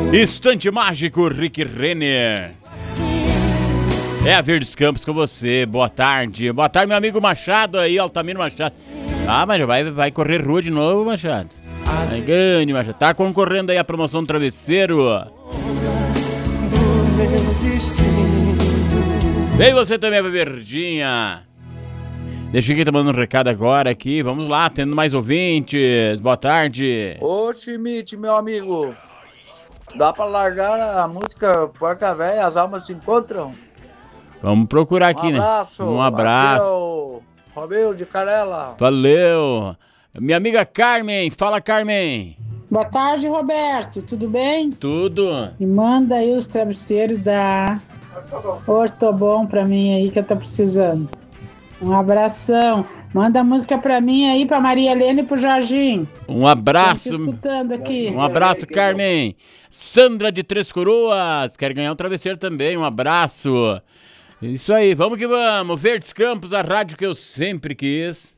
Instante Mágico, Rick Renner. É a Verdes Campos com você, boa tarde. Boa tarde, meu amigo Machado aí, Altamiro Machado. Ah, mas vai correr rua de novo, Machado. Vai grande, Machado. Tá concorrendo aí a promoção do travesseiro. Vem você também, Verdinha. Deixa eu tomando um recado agora aqui. Vamos lá, tendo mais ouvintes. Boa tarde. Ô, Schmidt, meu amigo. Dá pra largar a música Porca Véia, as almas se encontram? Vamos procurar aqui, né? Um abraço. Aqui é o Romeu de Canela. Valeu. Minha amiga Carmen. Fala, Carmen. Boa tarde, Roberto. Tudo bem? Tudo. E manda aí os travesseiros da Ortobon pra mim aí que eu tô precisando. Um abração. Manda a música pra mim aí, pra Maria Helena e pro Jorginho. Um abraço. Tô te escutando aqui. Um abraço, Carmen. Sandra de Três Coroas. Quer ganhar um travesseiro também. Um abraço. Isso aí. Vamos que vamos. Verdes Campos, a rádio que eu sempre quis.